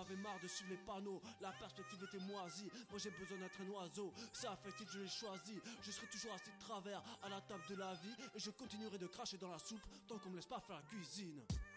avais marre de suivre les panneaux, la perspective était moisie. Moi j'ai besoin d'être un oiseau, c'est affectif, je l'ai choisi. Je serai toujours assis de travers à la table de la vie, et je continuerai de cracher dans la soupe tant qu'on me laisse pas faire la cuisine.